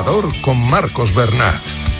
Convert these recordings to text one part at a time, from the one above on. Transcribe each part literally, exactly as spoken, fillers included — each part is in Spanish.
Marcador con Marcos Bernat.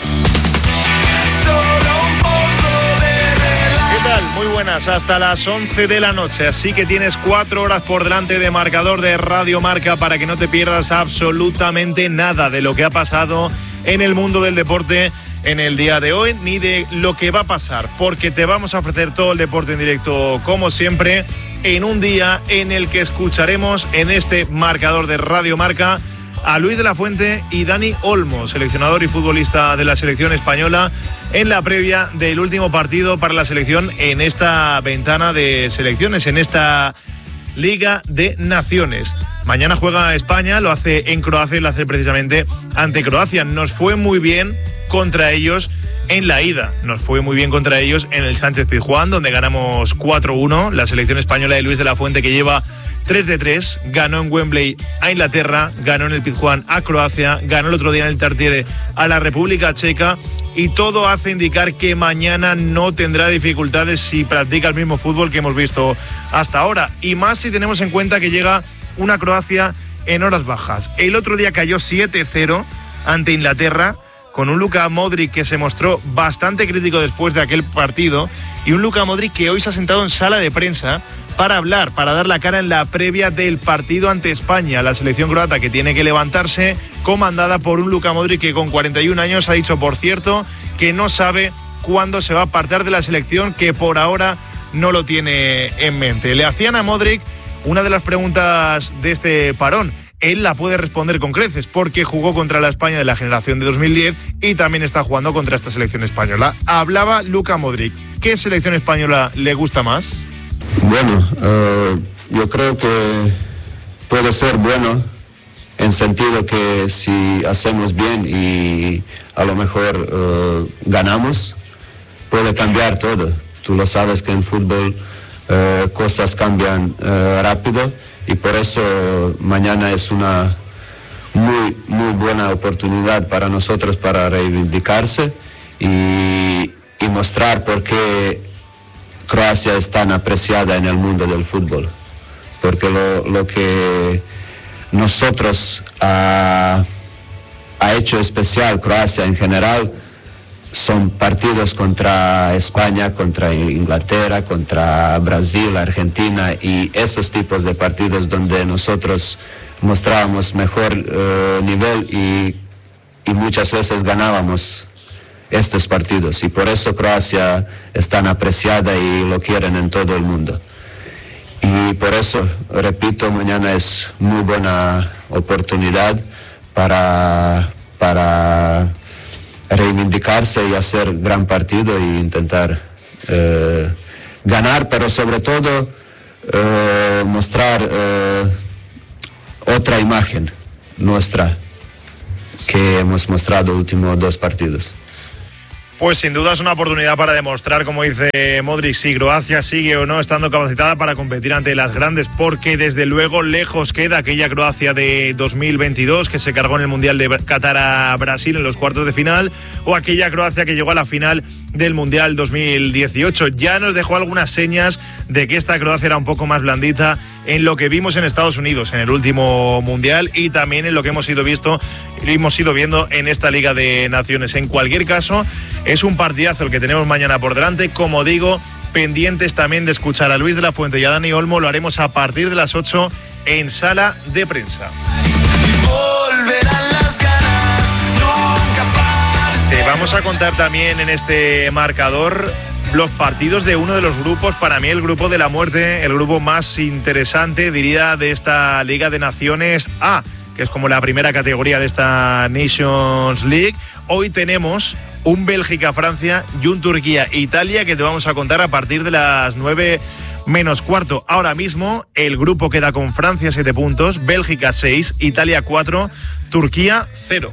¿Qué tal? Muy buenas, hasta las once de la noche, así que tienes cuatro horas por delante de Marcador de Radio Marca para que no te pierdas absolutamente nada de lo que ha pasado en el mundo del deporte en el día de hoy, ni de lo que va a pasar, porque te vamos a ofrecer todo el deporte en directo, como siempre, en un día en el que escucharemos en este Marcador de Radio Marca a Luis de la Fuente y Dani Olmo, seleccionador y futbolista de la selección española, en la previa del último partido para la selección en esta ventana de selecciones, en esta Liga de Naciones. Mañana juega España, lo hace en Croacia y lo hace precisamente ante Croacia. Nos fue muy bien contra ellos en la ida, nos fue muy bien contra ellos en el Sánchez-Pizjuán, donde ganamos cuatro uno. La selección española de Luis de la Fuente, que lleva tres de tres, ganó en Wembley a Inglaterra, ganó en el Pizjuán a Croacia, ganó el otro día en el Tartiere a la República Checa, y todo hace indicar que mañana no tendrá dificultades si practica el mismo fútbol que hemos visto hasta ahora, y más si tenemos en cuenta que llega una Croacia en horas bajas. El otro día cayó siete cero ante Inglaterra, con un Luka Modric que se mostró bastante crítico después de aquel partido, y un Luka Modric que hoy se ha sentado en sala de prensa para hablar, para dar la cara en la previa del partido ante España. La selección croata, que tiene que levantarse, comandada por un Luka Modric que con cuarenta y un años ha dicho, por cierto, que no sabe cuándo se va a apartar de la selección, que por ahora no lo tiene en mente. Le hacían a Modric una de las preguntas de este parón. Él la puede responder con creces, porque jugó contra la España de la generación de dos mil diez y también está jugando contra esta selección española. Hablaba Luka Modric. ¿Qué selección española le gusta más? Bueno, uh, yo creo que puede ser bueno, en sentido que si hacemos bien y a lo mejor uh, ganamos, puede cambiar todo. Tú lo sabes que en fútbol uh, cosas cambian uh, rápido, y por eso mañana es una muy, muy buena oportunidad para nosotros para reivindicarse y, y mostrar por qué Croacia es tan apreciada en el mundo del fútbol. Porque lo, lo que nosotros ha, ha hecho especial Croacia en general son partidos contra España, contra Inglaterra, contra Brasil, Argentina, y esos tipos de partidos donde nosotros mostrábamos mejor uh, nivel y, y muchas veces ganábamos estos partidos, y por eso Croacia es tan apreciada y lo quieren en todo el mundo. Y por eso, repito, mañana es muy buena oportunidad para... para reivindicarse y hacer gran partido e intentar eh, ganar, pero sobre todo eh, mostrar eh, otra imagen nuestra que hemos mostrado los últimos dos partidos. Pues sin duda es una oportunidad para demostrar, como dice Modric, si Croacia sigue o no estando capacitada para competir ante las grandes, porque desde luego lejos queda aquella Croacia de dos mil veintidós que se cargó en el Mundial de Qatar a Brasil en los cuartos de final, o aquella Croacia que llegó a la final del Mundial dos mil dieciocho. Ya nos dejó algunas señas de que esta Croacia era un poco más blandita en lo que vimos en Estados Unidos en el último Mundial, y también en lo que hemos ido visto hemos ido viendo en esta Liga de Naciones. En cualquier caso, es un partidazo el que tenemos mañana por delante. Como digo, pendientes también de escuchar a Luis de la Fuente y a Dani Olmo. Lo haremos a partir de las ocho en sala de prensa. Te vamos a contar también en este marcador los partidos de uno de los grupos, para mí el grupo de la muerte, el grupo más interesante, diría, de esta Liga de Naciones A, que es como la primera categoría de esta Nations League. Hoy tenemos un Bélgica-Francia y un Turquía-Italia que te vamos a contar a partir de las nueve menos cuarto. Ahora mismo el grupo queda con Francia siete puntos, Bélgica seis, Italia cuatro, Turquía cero.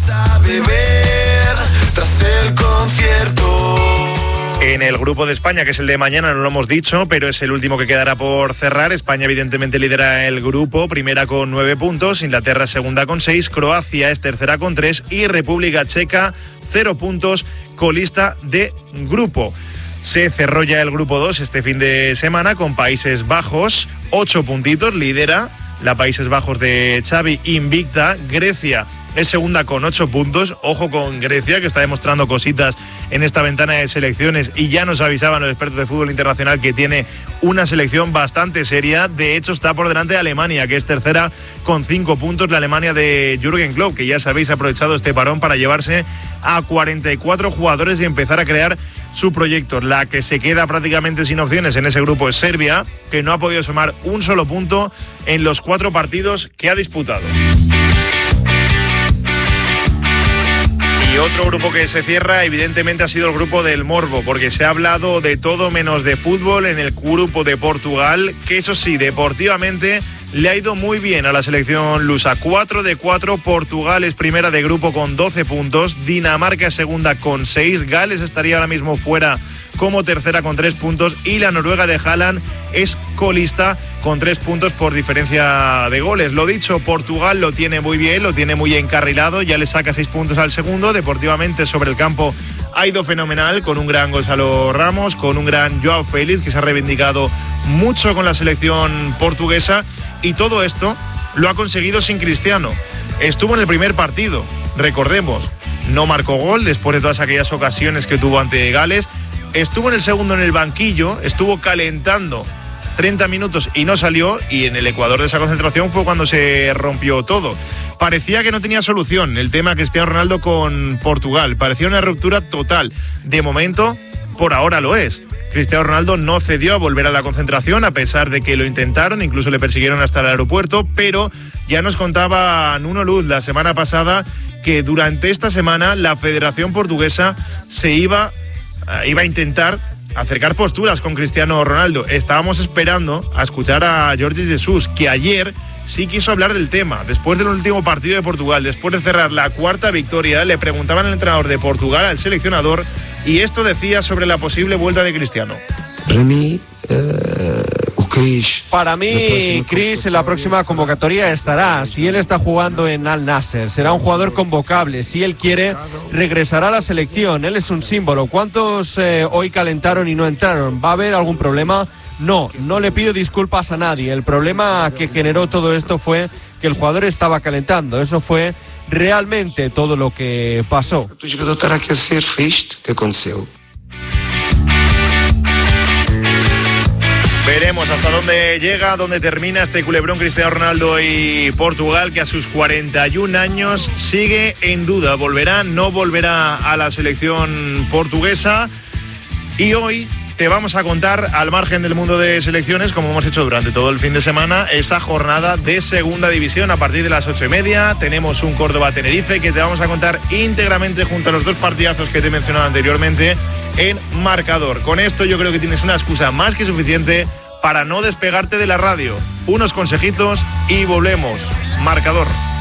Tras el concierto. En el grupo de España, que es el de mañana, no lo hemos dicho, pero es el último que quedará por cerrar. España evidentemente lidera el grupo, primera con nueve puntos, Inglaterra segunda con seis, Croacia es tercera con tres y República Checa cero puntos, colista de grupo. Se cerró ya el grupo dos este fin de semana con Países Bajos, ocho puntitos, lidera la Países Bajos de Xavi, invicta. Grecia es segunda con ocho puntos. Ojo con Grecia, que está demostrando cositas en esta ventana de selecciones, y ya nos avisaban los expertos de fútbol internacional que tiene una selección bastante seria. De hecho, está por delante de Alemania, que es tercera con cinco puntos. La Alemania de Jürgen Klopp, que ya sabéis ha aprovechado este parón para llevarse a cuarenta y cuatro jugadores y empezar a crear su proyecto. La que se queda prácticamente sin opciones en ese grupo es Serbia, que no ha podido sumar un solo punto en los cuatro partidos que ha disputado. Y otro grupo que se cierra, evidentemente, ha sido el grupo del morbo, porque se ha hablado de todo menos de fútbol en el grupo de Portugal, que eso sí, deportivamente le ha ido muy bien a la selección lusa. cuatro de cuatro, Portugal es primera de grupo con doce puntos, Dinamarca es segunda con seis, Gales estaría ahora mismo fuera como tercera con tres puntos, y la Noruega de Haaland es colista con tres puntos por diferencia de goles. Lo dicho, Portugal lo tiene muy bien, lo tiene muy encarrilado, ya le saca seis puntos al segundo. Deportivamente sobre el campo ha ido fenomenal, con un gran Gonzalo Ramos, con un gran Joao Félix, que se ha reivindicado mucho con la selección portuguesa, y todo esto lo ha conseguido sin Cristiano. Estuvo en el primer partido, recordemos, no marcó gol después de todas aquellas ocasiones que tuvo ante Gales. Estuvo en el segundo en el banquillo, estuvo calentando treinta minutos y no salió, y en el ecuador de esa concentración fue cuando se rompió todo. Parecía que no tenía solución el tema Cristiano Ronaldo con Portugal, parecía una ruptura total. De momento, por ahora lo es. Cristiano Ronaldo no cedió a volver a la concentración, a pesar de que lo intentaron, incluso le persiguieron hasta el aeropuerto, pero ya nos contaba Nuno Luz la semana pasada que durante esta semana la Federación Portuguesa se iba, uh, iba a intentar acercar posturas con Cristiano Ronaldo. Estábamos esperando a escuchar a Jorge Jesus, que ayer sí quiso hablar del tema. Después del último partido de Portugal, después de cerrar la cuarta victoria, le preguntaban al entrenador de Portugal, al seleccionador, y esto decía sobre la posible vuelta de Cristiano. Para mí, uh, o Chris, Para mí, Chris en la próxima convocatoria estará. Si él está jugando en Al Nassr, será un jugador convocable. Si él quiere, regresará a la selección. Él es un símbolo. ¿Cuántos eh, hoy calentaron y no entraron? ¿Va a haber algún problema? No, no le pido disculpas a nadie. El problema que generó todo esto fue que el jugador estaba calentando. Eso fue realmente todo lo que pasó. O jogador estará aqui a ser, foi isto que aconteceu. Veremos hasta dónde llega, dónde termina este culebrón Cristiano Ronaldo y Portugal, que a sus cuarenta y un años sigue en duda. ¿Volverá? ¿No volverá a la selección portuguesa? Y hoy te vamos a contar, al margen del mundo de selecciones, como hemos hecho durante todo el fin de semana, esa jornada de segunda división. A partir de las ocho y media tenemos un Córdoba-Tenerife que te vamos a contar íntegramente junto a los dos partidazos que te he mencionado anteriormente en Marcador. Con esto yo creo que tienes una excusa más que suficiente para no despegarte de la radio. Unos consejitos y volvemos. Marcador.